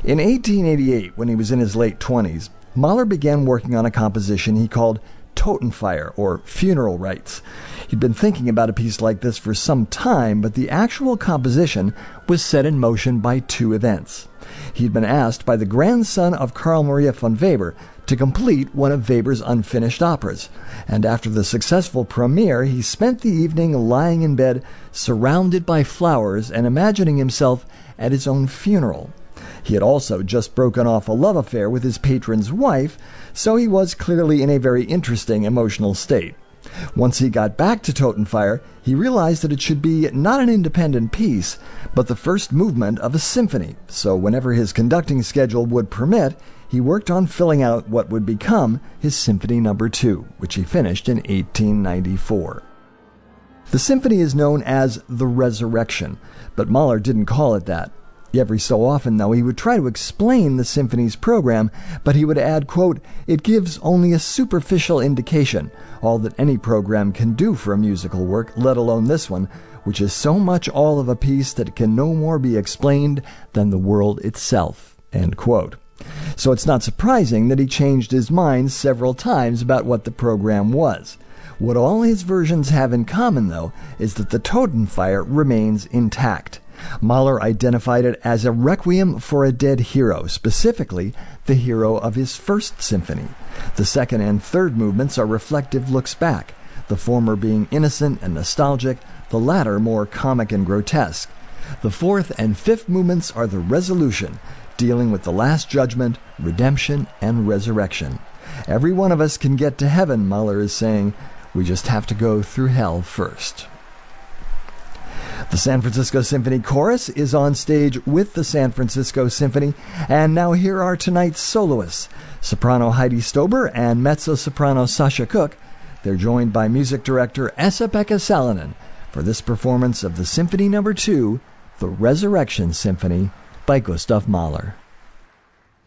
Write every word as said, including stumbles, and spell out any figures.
In eighteen eighty-eight, when he was in his late twenties, Mahler began working on a composition he called Totenfeier, or Funeral Rites. He'd been thinking about a piece like this for some time, but the actual composition was set in motion by two events. He'd been asked by the grandson of Carl Maria von Weber to complete one of Weber's unfinished operas, and after the successful premiere, he spent the evening lying in bed, surrounded by flowers and imagining himself at his own funeral. He had also just broken off a love affair with his patron's wife, so he was clearly in a very interesting emotional state. Once he got back to Totenfeier, he realized that it should be not an independent piece, but the first movement of a symphony, so whenever his conducting schedule would permit, he worked on filling out what would become his Symphony Number two, which he finished in eighteen ninety-four. The symphony is known as The Resurrection, but Mahler didn't call it that. Every so often, though, he would try to explain the symphony's program, but he would add, quote, "It gives only a superficial indication, all that any program can do for a musical work, let alone this one, which is so much all of a piece that it can no more be explained than the world itself," end quote. So it's not surprising that he changed his mind several times about what the program was. What all his versions have in common, though, is that the Totenfeier remains intact. Mahler identified it as a requiem for a dead hero, specifically the hero of his first symphony. The second and third movements are reflective looks back, the former being innocent and nostalgic, the latter more comic and grotesque. The fourth and fifth movements are the resolution, dealing with the last judgment, redemption, and resurrection. Every one of us can get to heaven, Mahler is saying. We just have to go through hell first. The San Francisco Symphony Chorus is on stage with the San Francisco Symphony, and now here are tonight's soloists, soprano Heidi Stober and mezzo-soprano Sasha Cook. They're joined by music director Esa-Pekka Salonen for this performance of the Symphony Number two, The Resurrection Symphony by Gustav Mahler.